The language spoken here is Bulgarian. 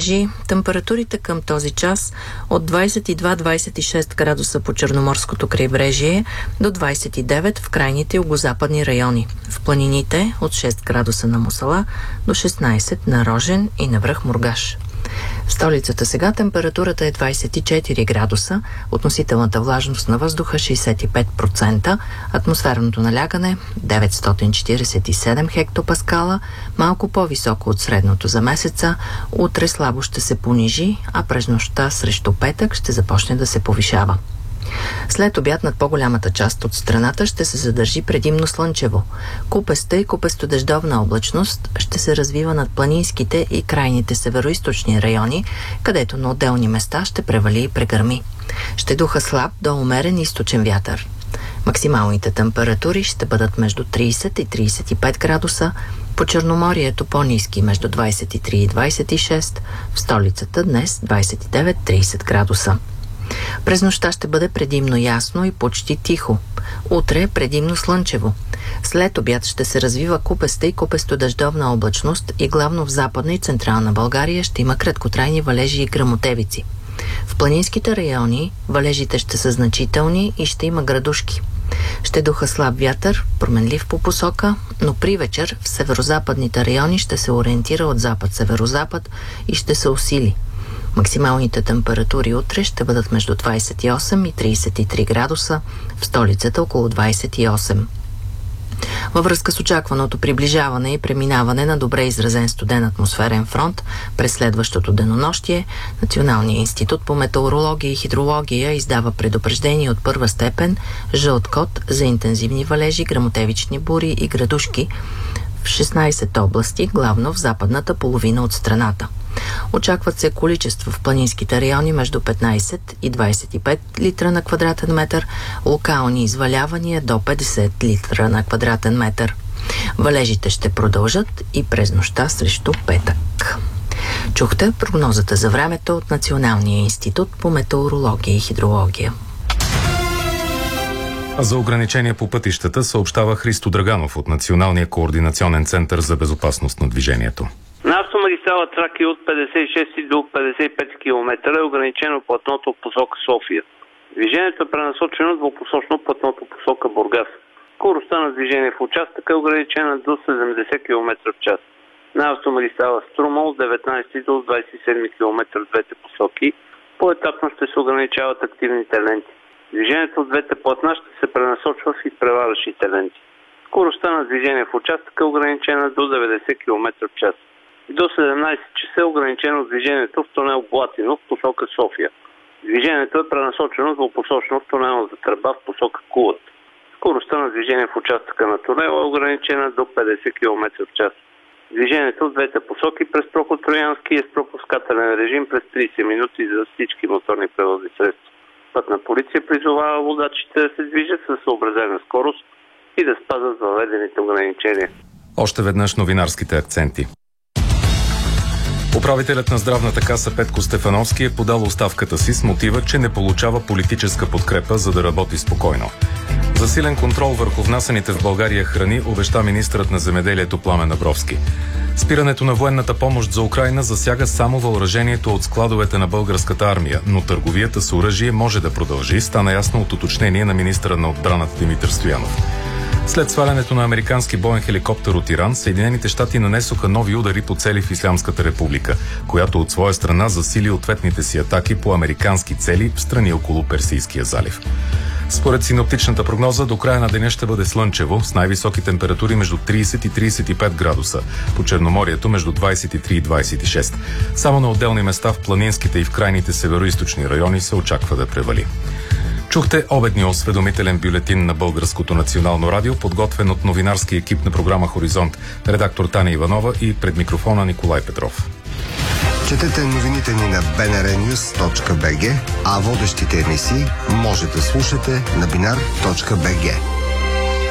крайбрежие. Температурите към този час от 22-26 градуса по Черноморското крайбрежие до 29 в крайните югозападни райони. В планините от 6 градуса на Мусала до 16 на Рожен и на връх Мургаш. В столицата сега температурата е 24 градуса, относителната влажност на въздуха 65%, атмосферното налягане 947 хектопаскала, малко по-високо от средното за месеца. Утре слабо ще се понижи, а през нощта срещу петък ще започне да се повишава. След обяд над по-голямата част от страната ще се задържи предимно слънчево. Купеста и купесто-дъждовна облачност ще се развива над планинските и крайните североизточни райони, където на отделни места ще превали и прегърми. Ще духа слаб до умерен източен вятър. Максималните температури ще бъдат между 30 и 35 градуса, по Черноморието по-ниски между 23 и 26, в столицата днес 29-30 градуса. През нощта ще бъде предимно ясно и почти тихо. Утре предимно слънчево. След обяд ще се развива купеста и купесто-дъждовна облачност и главно в Западна и Централна България ще има краткотрайни валежи и гръмотевици. В планинските райони валежите ще са значителни и ще има градушки. Ще духа слаб вятър, променлив по посока, но при вечер в северозападните райони ще се ориентира от запад-северозапад и ще се усили. Максималните температури утре ще бъдат между 28 и 33 градуса, в столицата около 28. Във връзка с очакваното приближаване и преминаване на добре изразен студен атмосферен фронт през следващото денонощие, Националният институт по метеорология и хидрология издава предупреждение от първа степен жълт код за интензивни валежи, гръмотевични бури и градушки в 16 области, главно в западната половина от страната. Очакват се количества в планинските райони между 15 и 25 литра на квадратен метър, локални извалявания до 50 литра на квадратен метър. Валежите ще продължат и през нощта срещу петък. Чухте прогнозата за времето от Националния институт по метеорология и хидрология. За ограничения по пътищата съобщава Христо Драганов от Националния координационен център за безопасност на движението. На автомагистрала Тракия от 56 до 55 км е ограничено платното в посока София. Движението е пренасочено двупосочно платното в посока Бургас. Скоростта на движение в участъка е ограничена до 70 км в час. На автомагистрала Струма от 19 до 27 км в двете посоки поетапно ще се ограничават активните ленти. Движението от двете платна ще се пренасочва в изпреварващите ленти. Скоростта на движение в участъка е ограничена до 90 км в час. До 17 часа е ограничено движението в тунел Блатино в посока София. Движението е пренасочено двупосочно в тунела за Тръба в посока Кулата. Скоростта на движение в участъка на тунела е ограничена до 50 км в час. Движението в двете посоки през проход Троянски е с пропускателен режим през 30 минути за всички моторни превозни средства. Пътна полиция призовава водачите да се движат със съобразена скорост и да спазват въведените ограничения. Още веднъж новинарските акценти. Управителят на здравната каса Петко Стефановски е подал оставката си с мотива, че не получава политическа подкрепа, за да работи спокойно. Засилен контрол върху внасяните в България храни обеща министърът на земеделието Пламен Абровски. Спирането на военната помощ за Украйна засяга само въоръжението от складовете на българската армия, но търговията с оръжие може да продължи, стана ясно от уточнение на министъра на отбраната Димитър Стоянов. След свалянето на американски боен хеликоптер от Иран, Съединените щати нанесоха нови удари по цели в Ислямската република, която от своя страна засили ответните си атаки по американски цели в страни около Персийския залив. Според синоптичната прогноза, до края на деня ще бъде слънчево, с най-високи температури между 30 и 35 градуса, по Черноморието между 23 и 26. Само на отделни места в планинските и в крайните североизточни райони се очаква да превали. Чухте обедния осведомителен бюлетин на Българското национално радио, подготвен от новинарски екип на програма Хоризонт, редактор Таня Иванова и пред микрофона Николай Петров. Четете новините ни на bnrnews.bg, а водещите емисии може да слушате на binar.bg.